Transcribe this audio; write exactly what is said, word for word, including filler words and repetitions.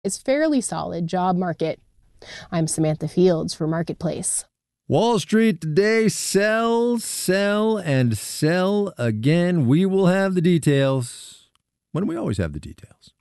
is fairly solid job market. I'm Samantha Fields for Marketplace. Wall Street today, sell, sell, and sell again. We will have the details when we always have the details.